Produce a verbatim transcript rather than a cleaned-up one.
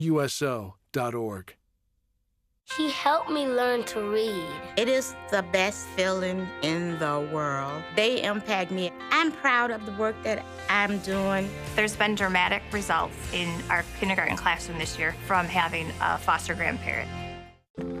U S O dot org. He helped me learn to read. It is the best feeling in the world. They impact me. I'm proud of the work that I'm doing. There's been dramatic results in our kindergarten classroom this year from having a foster grandparent.